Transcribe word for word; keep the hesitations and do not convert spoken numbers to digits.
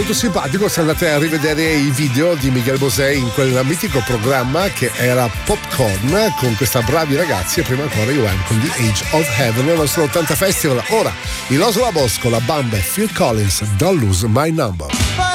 molto simpatico se andate a rivedere i video di Miguel Bosé in quel mitico programma che era Popcorn, con questa bravi ragazzi, e prima ancora io am con The Age of Heaven nel nostro ottanta Festival. Ora i Los Lobos con la bamba Phil Collins, Don't Lose My Number.